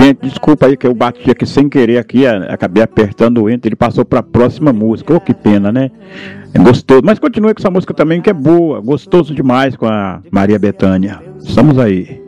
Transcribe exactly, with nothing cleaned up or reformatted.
Gente, desculpa aí que eu bati aqui sem querer aqui, a- acabei apertando o enter, ele passou para a próxima música. Oh, que pena, né? É gostoso, mas continue com essa música também que é boa, gostoso demais com a Maria Bethânia. Estamos aí.